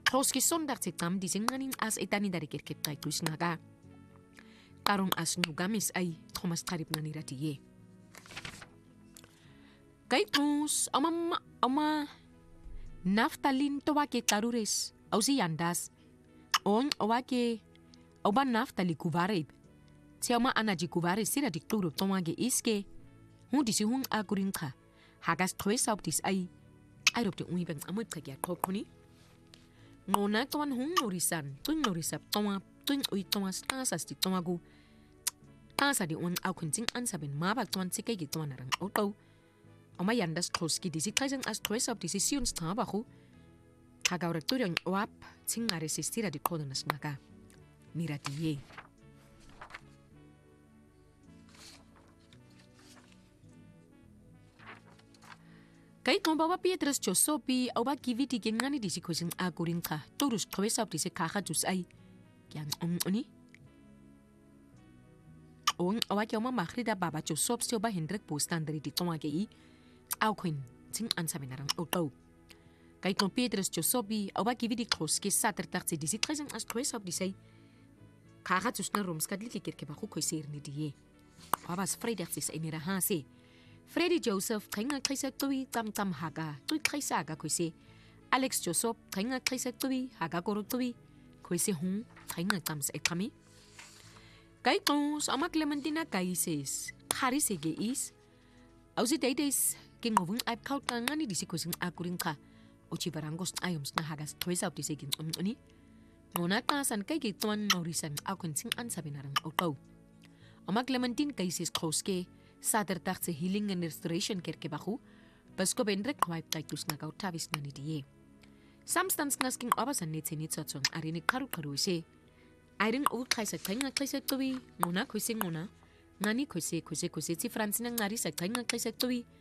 Troski Sonntag die Sängerin as etani dari kirkep kai kusnaga. Karong as nugamis ay Thomas Karib na niratiye. Kay tus ama naftalin towake tarures au si yandas. On owake oba naftali kuvarib. Tiama anaji kuvarib sira dikturu tomage iske. Hun disi hun agurinka. Hagas troesa op dis ay rob de unibeng amoy kagya kokoni. Ngona tuan hun norisan, tuin norisap toma, tuin ui tomas tasas di tomagu. Tasa di un au kunting ansabin mabak tuan sikay gituan narang auto. Oma yandas troski disi kaisang as troesa op disi siun stabahu. Hagaurak turang wap ting aresistira di kodonas maka. Niratiye. Kay bawa Pietras Josopi oba kiviti gengani disi kusing agurinka turus troesa op disi kaha dus ay. Yang oni. Owa kioma mahrida baba Josop si oba Hendrik postan dari di tomage i. Au kuin ting ansabinarang auto. Kay Pietras Josopi oba kiviti kloski satertakti disi kaisang as troesa op disi kaha dus na romskadli kikirke baku koisir ni diye. Babas freidachtis enira hase. Freddy Joseph trenga krisak tui tam haga tui krisaga kuisi. Alex Joseph trenga krisak tui haga goro tui kuisi hun trenga tams ekami. Kay tons ama Clementina kaises harise ge is. Ausi deides gengovung aip kaut ngani disi kuising akurinka. Uchi barangos ayoms na hagas tuisa op disi gin oni. Ngona tasan kay gituan norisan akunsing ansabinarang auto. Ama Clementine kaises kroske Saterdag se healing and restoration kerke bahu, basko bendrek wipe taitus na gau tavis na nidiye. Samstans ngasking obasan nitsi nitsotsong arinik karu se. Airing u kaisa kainga kaisa tuwi, ngona kuisi ngona. Ngani kuisi si Francina ngari sa kainga kaisa tuwi.